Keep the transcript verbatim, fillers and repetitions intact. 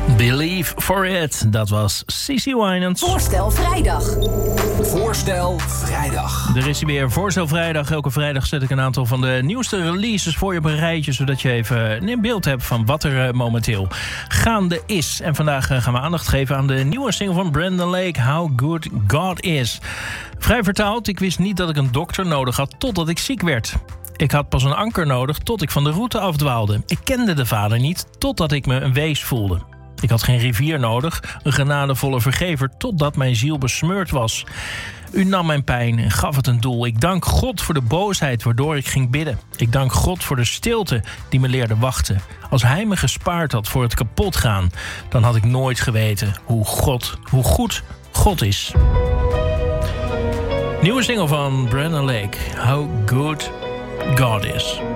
Believe for it. Dat was Cece Winans. Voorstel vrijdag. Voorstel vrijdag. Er is hij weer, Voorstel vrijdag. Elke vrijdag zet ik een aantal van de nieuwste releases voor je op een rijtje, zodat je even een beeld hebt van wat er uh, momenteel gaande is. En vandaag uh, gaan we aandacht geven aan de nieuwe single van Brandon Lake, How Good God Is. Vrij vertaald, ik wist niet dat ik een dokter nodig had totdat ik ziek werd. Ik had pas een anker nodig tot ik van de route afdwaalde. Ik kende de Vader niet totdat ik me een wees voelde. Ik had geen rivier nodig, een genadevolle vergever, totdat mijn ziel besmeurd was. U nam mijn pijn en gaf het een doel. Ik dank God voor de boosheid waardoor ik ging bidden. Ik dank God voor de stilte die me leerde wachten. Als hij me gespaard had voor het kapotgaan, dan had ik nooit geweten hoe, God, hoe goed God is. Nieuwe single van Brandon Lake, How Good God Is.